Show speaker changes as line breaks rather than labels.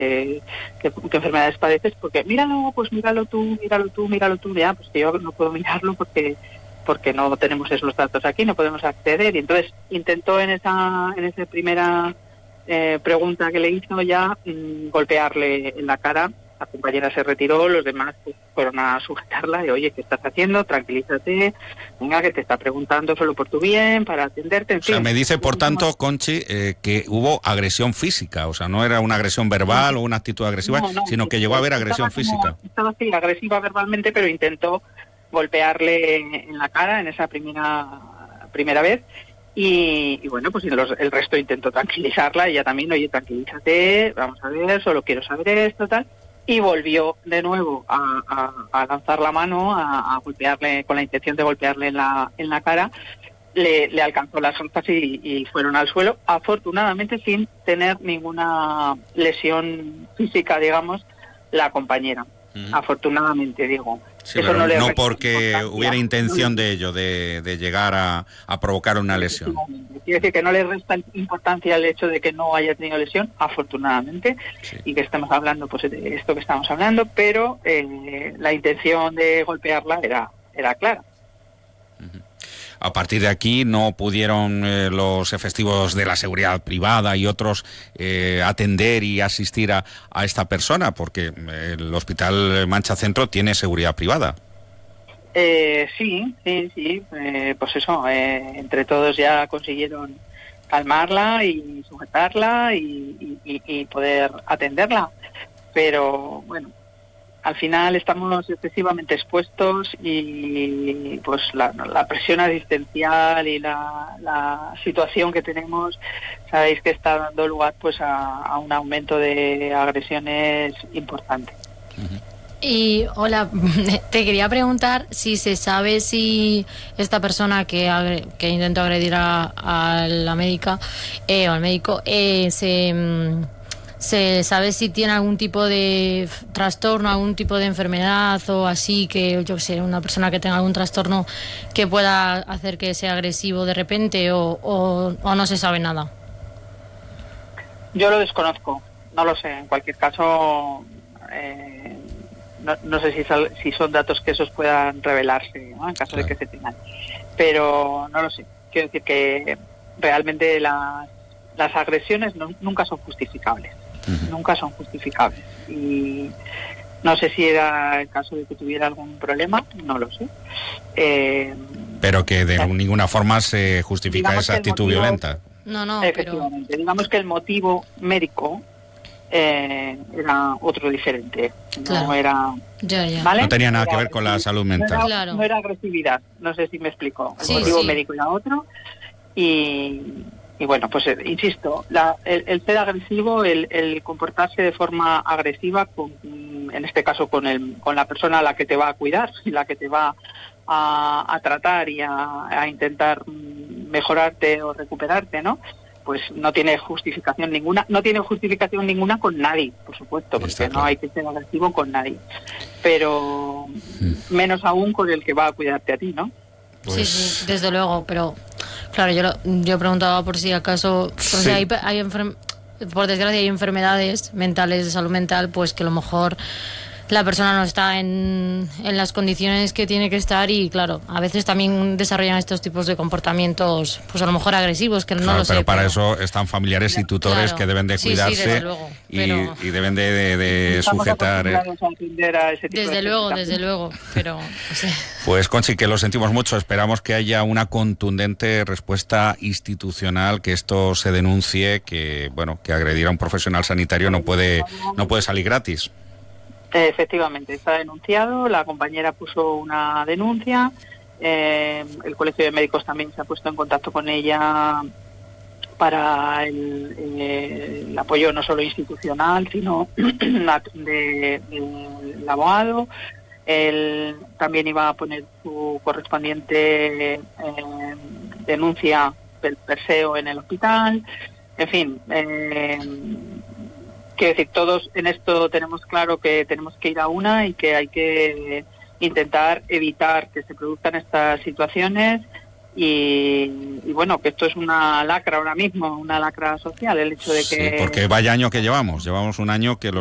qué enfermedades padeces, porque míralo tú, ya, pues que yo no puedo mirarlo porque no tenemos esos datos aquí, no podemos acceder. Y entonces intentó en esa primera pregunta que le hizo ya golpearle en la cara. La compañera se retiró, los demás pues, fueron a sujetarla y, oye, ¿qué estás haciendo? Tranquilízate, venga, que te está preguntando solo por tu bien, para atenderte, en fin.
O sea, me dice, por tanto, Conchi, que hubo agresión física, o sea, no era una agresión verbal o una actitud agresiva, sino que llegó a haber agresión física.
Estaba así, agresiva verbalmente, pero intentó golpearle en la cara en esa primera vez. Y bueno, pues el resto intentó tranquilizarla, ella también, oye, tranquilízate, vamos a ver, solo quiero saber esto, tal. Y volvió de nuevo a lanzar la mano, a golpearle, con la intención de golpearle en la cara. Le alcanzó las astas y fueron al suelo, afortunadamente sin tener ninguna lesión física, digamos, la compañera. Afortunadamente, digo.
Sí,
eso
pero no porque
importancia.
hubiera intención de ello, de llegar a provocar una lesión.
Quiere decir que no le resta importancia el hecho de que no haya tenido lesión, afortunadamente, sí. Y que estamos hablando pues de esto que estamos hablando, pero la intención de golpearla era clara.
A partir de aquí no pudieron los efectivos de la seguridad privada y otros atender y asistir a esta persona, porque el Hospital Mancha Centro tiene seguridad privada.
Sí, pues eso, entre todos ya consiguieron calmarla y sujetarla y poder atenderla, pero bueno, al final estamos excesivamente expuestos y pues la presión asistencial y la situación que tenemos, sabéis que está dando lugar pues a un aumento de agresiones importante.
Y hola, te quería preguntar si se sabe si esta persona que intentó agredir a la médica o al médico ¿se sabe si tiene algún tipo de trastorno, algún tipo de enfermedad o así, que yo qué sé, una persona que tenga algún trastorno que pueda hacer que sea agresivo de repente o no se sabe nada?
Yo lo desconozco, no lo sé. En cualquier caso, no sé si son datos que esos puedan revelarse, ¿no? En caso de que se tengan. Pero no lo sé. Quiero decir que realmente las agresiones nunca son justificables. Nunca son justificables. Y no sé si era el caso de que tuviera algún problema, no lo sé.
Pero que de ninguna forma se justifica esa actitud violenta.
No,
efectivamente. Pero digamos que el motivo médico era otro diferente.
Claro.
No era...
Ya.
¿Vale?
No tenía nada que ver con la salud mental.
No era agresividad, no sé si me explico. El
sí,
motivo médico era otro y bueno, pues insisto, el ser agresivo, el comportarse de forma agresiva, en este caso con la persona a la que te va a cuidar y la que te va a tratar y a intentar mejorarte o recuperarte, ¿no? Pues no tiene justificación ninguna. No tiene justificación ninguna con nadie, por supuesto, porque no hay que ser agresivo con nadie. Pero menos aún con el que va a cuidarte a ti, ¿no?
Pues... Sí, desde luego, pero claro, yo preguntaba por si acaso, si hay por desgracia hay enfermedades mentales, de salud mental, pues que a lo mejor la persona no está en las condiciones que tiene que estar y claro, a veces también desarrollan estos tipos de comportamientos, pues a lo mejor agresivos, que no lo sé.
Pero para eso están familiares y tutores que deben de cuidarse
desde luego,
y deben de sujetar.
Desde luego, pero no sé.
Pues Conchi, que lo sentimos mucho, esperamos que haya una contundente respuesta institucional, que esto se denuncie, que agredir a un profesional sanitario no puede salir gratis.
Efectivamente, está denunciado, la compañera puso una denuncia, el Colegio de Médicos también se ha puesto en contacto con ella para el apoyo no solo institucional, sino del abogado. Él también iba a poner su correspondiente denuncia del perseo en el hospital, en fin. Quiero decir, todos en esto tenemos claro que tenemos que ir a una y que hay que intentar evitar que se produzcan estas situaciones y bueno, que esto es una lacra ahora mismo, una lacra social, el hecho de que...
Sí, porque vaya año que llevamos un año que